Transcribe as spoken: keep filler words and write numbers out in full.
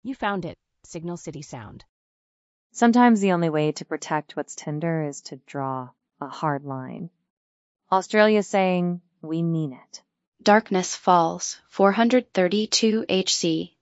You found it. Signal City Sound. Sometimes the only way to protect what's tender is to draw a hard line. Australia's saying, we mean it. Darkness Falls, four thirty-two H C,